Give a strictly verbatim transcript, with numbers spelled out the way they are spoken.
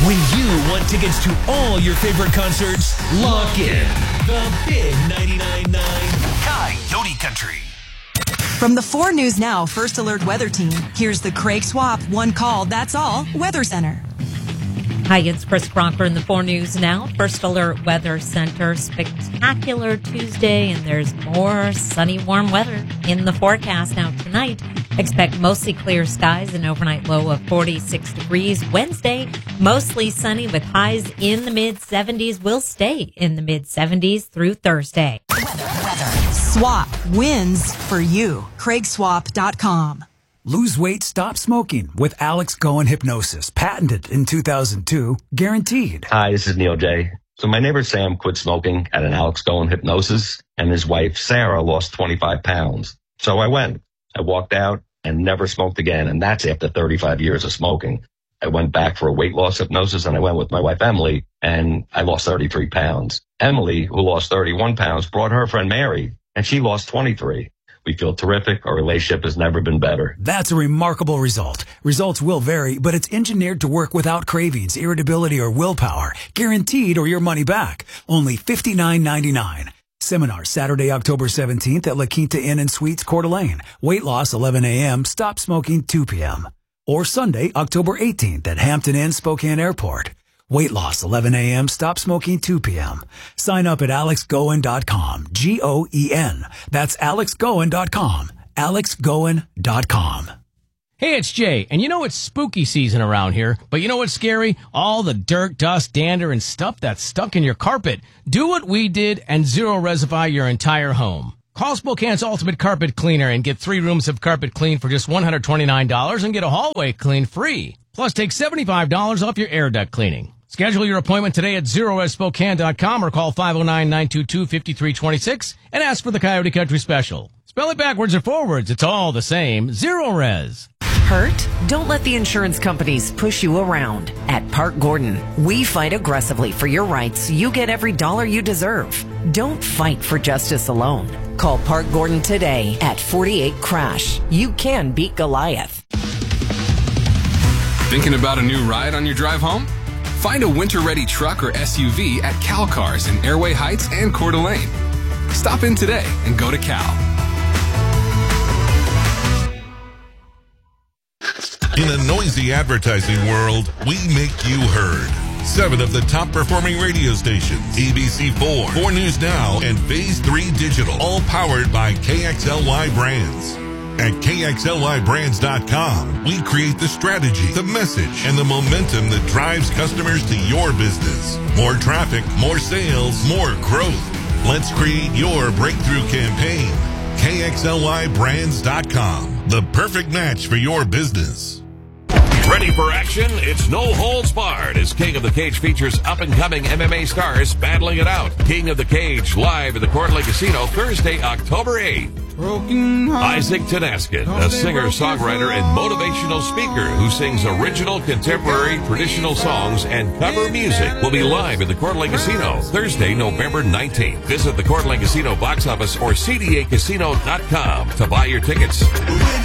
When you want tickets to all your favorite concerts, lock in the Big ninety-nine point nine Coyote Country. From the four News Now First Alert Weather Team, here's the Craig Swap One Call, That's All Weather Center. Hi, it's Chris Crocker in the four News Now First Alert Weather Center. Spectacular Tuesday, and there's more sunny, warm weather in the forecast. Now tonight, expect mostly clear skies, an overnight low of forty-six degrees. Wednesday, mostly sunny with highs in the mid seventies. Will stay in the mid seventies through Thursday. Weather, weather. Swap wins for you. Craig Swap dot com. Lose weight, stop smoking with Alex Goen Hypnosis. Patented in two thousand two. Guaranteed. Hi, this is Neil J. So my neighbor Sam quit smoking at an Alex Goen Hypnosis, and his wife Sarah lost twenty-five pounds. So I went. I walked out and never smoked again, and that's after thirty-five years of smoking. I went back for a weight loss hypnosis, and I went with my wife Emily, and I lost thirty-three pounds. Emily, who lost thirty-one pounds, brought her friend Mary, and she lost twenty-three. We feel terrific. Our relationship has never been better. That's a remarkable result. Results will vary, but it's engineered to work without cravings, irritability, or willpower. Guaranteed or your money back. Only fifty-nine ninety-nine. Seminar Saturday, October seventeenth at La Quinta Inn and Suites, Coeur d'Alene. Weight loss eleven a.m., stop smoking two p.m. Or Sunday, October eighteenth at Hampton Inn, Spokane Airport. Weight loss eleven a.m., stop smoking two p.m. Sign up at alex goen dot com. G O E N. That's alex goen dot com. alex goen dot com. Hey, it's Jay, and you know it's spooky season around here, but you know what's scary? All the dirt, dust, dander, and stuff that's stuck in your carpet. Do what we did and zero-reservify your entire home. Call Spokane's Ultimate Carpet Cleaner and get three rooms of carpet clean for just one hundred twenty-nine dollars and get a hallway clean free. Plus, take seventy-five dollars off your air duct cleaning. Schedule your appointment today at zero res spokane dot com or call five oh nine, nine two two, five three two six and ask for the Coyote Country Special. Spell it backwards or forwards, it's all the same. Zero Res. Hurt? Don't let the insurance companies push you around. At Park Gordon, we fight aggressively for your rights so you get every dollar you deserve. Don't fight for justice alone. Call Park Gordon today at forty-eight crash. You can beat Goliath. Thinking about a new ride on your drive home? Find a winter-ready truck or S U V at Cal Cars in Airway Heights and Coeur d'Alene. Stop in today and go to Cal. In a noisy advertising world, we make you heard. Seven of the top performing radio stations, A B C four, four News Now, and Phase three Digital, all powered by K X L Y Brands. At K X L Y brands dot com, we create the strategy, the message, and the momentum that drives customers to your business. More traffic, more sales, more growth. Let's create your breakthrough campaign. K X L Y brands dot com, the perfect match for your business. Ready for action? It's No Holds Barred as King of the Cage features up-and-coming M M A stars battling it out. King of the Cage live at the Coeur d'Alene Casino Thursday, October eighth. Isaac Tanaskin, a singer-songwriter and motivational speaker who sings original, contemporary, traditional songs and cover music, will be live at the Coeur d'Alene Casino Thursday, November nineteenth. Visit the Coeur d'Alene Casino box office or C D A casino dot com to buy your tickets.